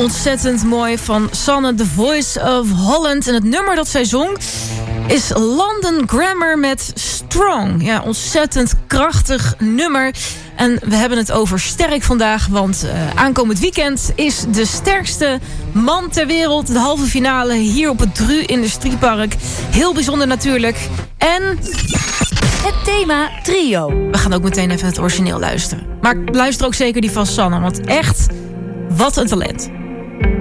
Ontzettend mooi van Sanne, The Voice of Holland. En het nummer dat zij zong is London Grammar met Strong. Ja, ontzettend krachtig nummer. En we hebben het over sterk vandaag, want aankomend weekend is de sterkste man ter wereld. De halve finale hier op het Dru Industriepark. Heel bijzonder natuurlijk. En het thema trio. We gaan ook meteen even het origineel luisteren. Maar luister ook zeker die van Sanne, want echt, wat een talent.